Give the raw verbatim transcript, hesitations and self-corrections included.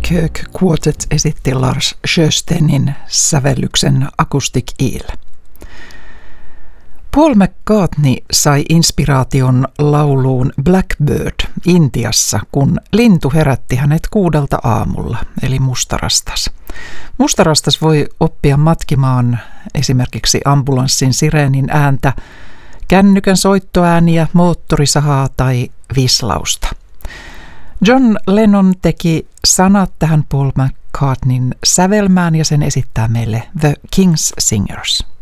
Kirk Quartet esitti Lars Sjöstenin sävellyksen Acoustic Eel. Paul McCartney sai inspiraation lauluun Blackbird Intiassa, kun lintu herätti hänet kuudelta aamulla, eli mustarastas. Mustarastas voi oppia matkimaan esimerkiksi ambulanssin sireenin ääntä, kännykän soittoääniä, moottorisahaa tai vislausta. John Lennon teki sanat tähän Paul McCartneyn sävelmään ja sen esittää meille The King's Singers.